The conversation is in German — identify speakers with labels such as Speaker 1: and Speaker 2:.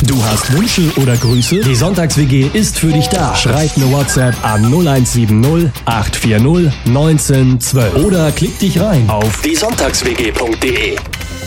Speaker 1: Du hast Wünsche oder Grüße? Die Sonntags-WG ist für dich da. Schreib eine WhatsApp an 0170 840 1912 oder klick dich rein auf diesonntagswg.de.